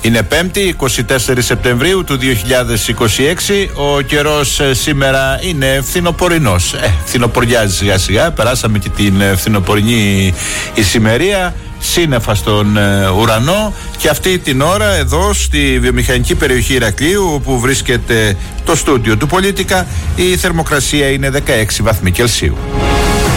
Είναι 5η, 24 Σεπτεμβρίου του 2026. Ο καιρός σήμερα είναι φθινοπορεινός. Φθινοποριάζει σιγά σιγά. Περάσαμε και την φθινοπορεινή ησημερία. Σύννεφα στον ουρανό. Και αυτή την ώρα εδώ στη βιομηχανική περιοχή Ηρακλείου, όπου βρίσκεται το στούντιο του Πολίτικα, η θερμοκρασία είναι 16 βαθμοί Κελσίου.